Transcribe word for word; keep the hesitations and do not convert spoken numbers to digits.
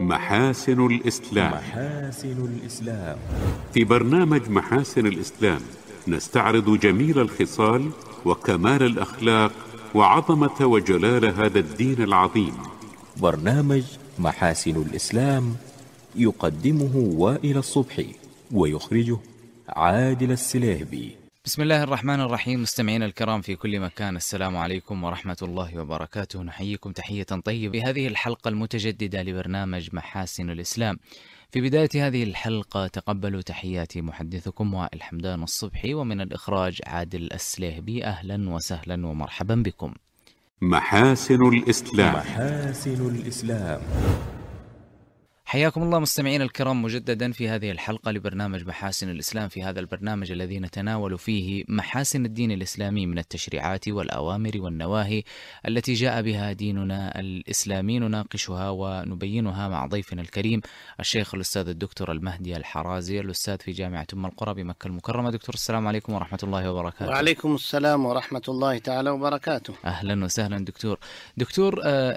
محاسن الإسلام. محاسن الإسلام. في برنامج محاسن الإسلام نستعرض جميل الخصال وكمال الأخلاق وعظمة وجلال هذا الدين العظيم. برنامج محاسن الإسلام يقدمه وائل الصبحي ويخرجه عادل السليهبي. بسم الله الرحمن الرحيم. مستمعينا الكرام في كل مكان، السلام عليكم ورحمة الله وبركاته. نحييكم تحية طيبة في هذه الحلقة المتجددة لبرنامج محاسن الإسلام. في بداية هذه الحلقة تقبلوا تحياتي محدثكم وائل حمدان الصبحي، ومن الإخراج عادل السليهبي. أهلا وسهلا ومرحبا بكم. محاسن الإسلام. محاسن الإسلام. حياكم الله مستمعين الكرام مجددا في هذه الحلقة لبرنامج محاسن الإسلام، في هذا البرنامج الذي نتناول فيه محاسن الدين الإسلامي من التشريعات والأوامر والنواهي التي جاء بها ديننا الإسلامي، نناقشها ونبينها مع ضيفنا الكريم الشيخ الأستاذ الدكتور المهدي الحرازي، الأستاذ في جامعة أم القرى بمكة المكرمة. دكتور السلام عليكم ورحمة الله وبركاته. وعليكم السلام ورحمة الله تعالى وبركاته. أهلا وسهلا دكتور. دكتور